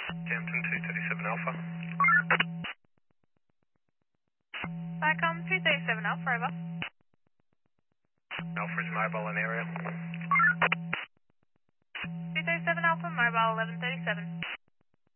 Hampton 237 Alpha. Vicom 237 Alpha, over. Alpha is mobile in area. 237 Alpha, mobile 1137.